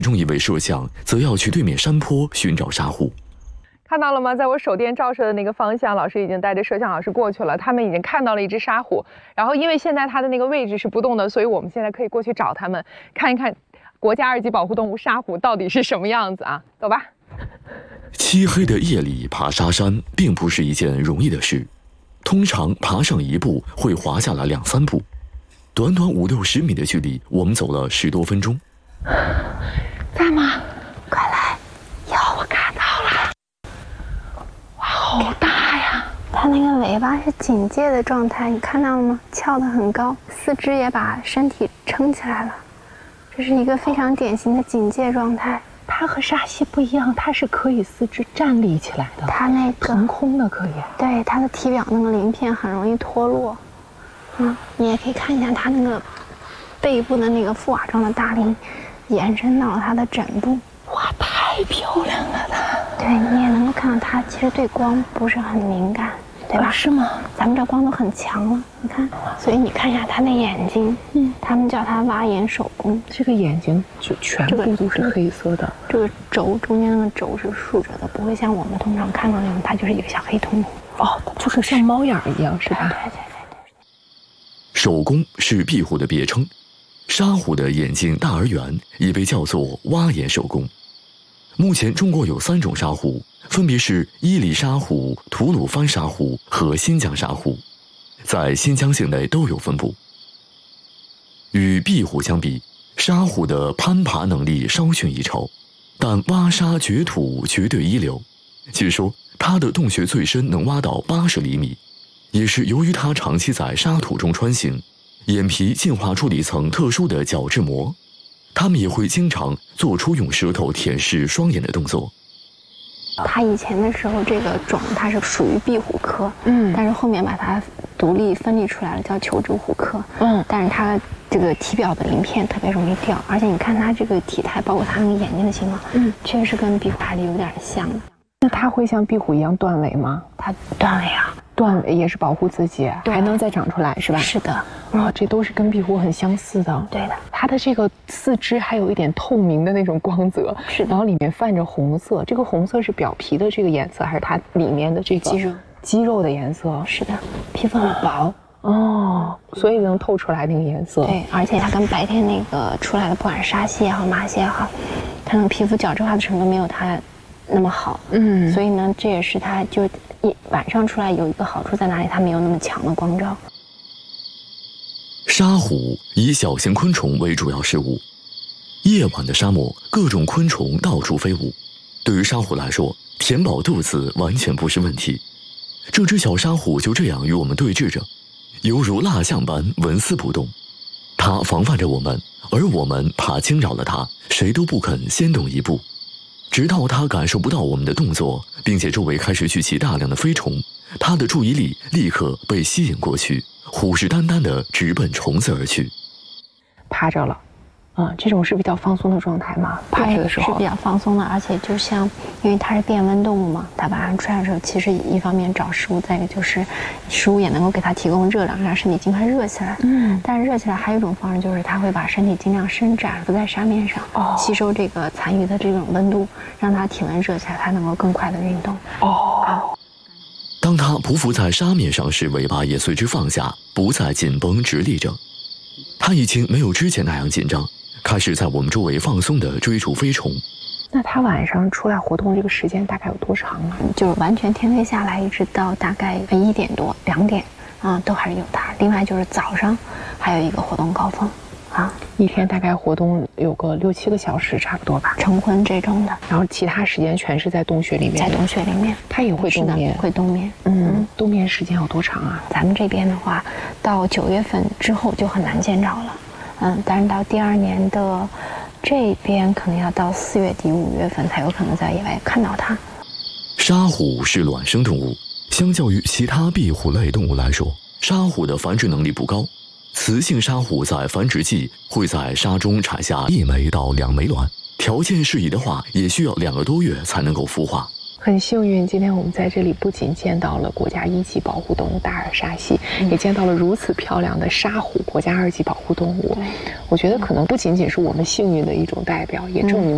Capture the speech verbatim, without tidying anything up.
中一位摄像则要去对面山坡寻找沙虎。 看到了吗？在我手电照射的那个方向，老师已经带着摄像老师过去了。他们已经看到了一只沙虎，然后因为现在它的那个位置是不动的，所以我们现在可以过去找它们，看一看国家二级保护动物沙虎到底是什么样子啊！走吧。 漆黑的夜里爬沙山并不是一件容易的事，通常爬上一步会滑下来两三步，短短五六十米的距离，我们走了十多分钟。 在吗？快来！有，我看到了。哇，好大呀！ 它那个尾巴是警戒的状态，你看到了吗？翘得很高，四肢也把身体撑起来了，这是一个非常典型的警戒状态。 它和沙蜥不一样，它是可以四肢站立起来的， 它那个腾空的可以。 对，它的体表那个鳞片很容易脱落。嗯，你也可以看一下它那个背部的那个覆瓦状的大鳞，延伸到了它的枕部。 哇，太漂亮了它！ 对，你也能够看到它其实对光不是很敏感，对吧？ 啊、是吗？ 咱们这光都很强了，你看，所以你看一下它的眼睛，嗯，他们叫它蛙眼手工。 这个眼睛就全部都是黑色的， 这个轴中间那个轴是竖着的，不会像我们通常看到那种，它就是一个小黑洞洞。 哦，就是像猫眼一样，是吧？ 对对对对。 手工是壁虎的别称，沙虎的眼睛大而圆，也被叫做蛙眼手工。目前中国有三种沙虎，分别是伊犁沙虎、吐鲁番沙虎和新疆沙虎，在新疆境内都有分布。与壁虎相比，沙虎的攀爬能力稍逊一筹，但挖沙掘土绝对一流。据说它的洞穴最深能挖到八十厘米，也是由于它长期在沙土中穿行，眼皮进化出了一层特殊的角质膜。它们也会经常做出用舌头舔舐双眼的动作。 它以前的时候，这个种它是属于壁虎科，嗯，但是后面把它独立分离出来了，叫球趾虎科，嗯，但是它这个体表的鳞片特别容易掉，而且你看它这个体态，包括它那个眼睛的情况，嗯，确实跟壁虎还是有点像的。 那它会像壁虎一样断尾吗？ 它断尾啊， 断尾也是保护自己，还能再长出来，是吧？ 是的， 哦，这都是跟壁虎很相似的。 对的， 它的这个四肢还有一点透明的那种光泽，是，然后里面泛着红色。这个红色是表皮的这个颜色，还是它里面的这个肌肉肌肉的颜色？ 是的，皮肤很薄。 哦，所以能透出来那个颜色。 对，而且它跟白天那个出来的，不管是沙蜥也好，马蜥也好，它那个皮肤角质化的程度没有它那么好。嗯，所以呢，这也是它就一晚上出来有一个好处在哪里？它没有那么强的光照。 沙虎以小型昆虫为主要食物，夜晚的沙漠各种昆虫到处飞舞，对于沙虎来说，填饱肚子完全不是问题。这只小沙虎就这样与我们对峙着，犹如蜡像般纹丝不动。它防范着我们，而我们怕惊扰了它，谁都不肯先动一步。直到它感受不到我们的动作，并且周围开始聚集大量的飞虫，它的注意力立刻被吸引过去，虎视眈眈地直奔虫子而去。 趴着了，啊，这种是比较放松的状态吗？趴着的时候是比较放松的，而且就像因为它是变温动物嘛，它晚上出来的时候，其实一方面找食物，再一个就是食物也能够给它提供热量，让身体尽快热起来。嗯，但是热起来还有一种方式，就是它会把身体尽量伸展，浮在沙面上，哦，吸收这个残余的这种温度，让它体温热起来，它能够更快的运动。哦。啊， 当它匍匐在沙面上时，尾巴也随之放下，不再紧绷直立着。它已经没有之前那样紧张，开始在我们周围放松地追逐飞虫。 那它晚上出来活动这个时间大概有多长啊？ 就是完全天黑下来，一直到大概一点多、两点啊，都还是有它。另外就是早上还有一个活动高峰。啊， 一天大概活动有个六七个小时差不多吧， 晨昏这种的， 然后其他时间全是在洞穴里面。 在洞穴里面， 它也会冬眠， 会冬眠。 嗯，冬眠时间有多长啊？ 咱们这边的话，到九月份之后就很难见着了。嗯，但是到第二年的这边可能要到四月底五月份才有可能在野外看到它。 沙虎是卵生动物，相较于其他壁虎类动物来说，沙虎的繁殖能力不高。雌性沙虎在繁殖季会在沙中产下一枚到两枚卵，条件适宜的话，也需要两个多月才能够孵化。 很幸运，今天我们在这里不仅见到了国家一级保护动物大耳沙蜥，嗯、也见到了如此漂亮的沙虎，国家二级保护动物。我觉得可能不仅仅是我们幸运的一种代表，也证明